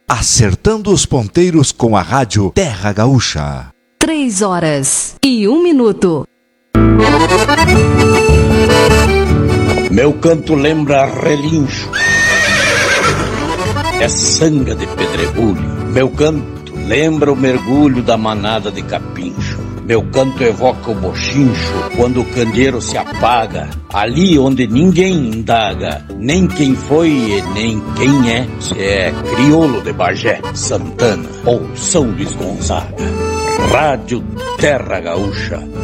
Acertando os ponteiros com a rádio Terra Gaúcha. 3h01. Meu canto lembra relincho, é sanga de pedregulho. Meu canto lembra o mergulho da manada de capincho. Meu canto evoca o bochincho quando o candeeiro se apaga, ali onde ninguém indaga, nem quem foi e nem quem é, se é crioulo de Bagé, Santana ou São Luís Gonzaga. Rádio Terra Gaúcha.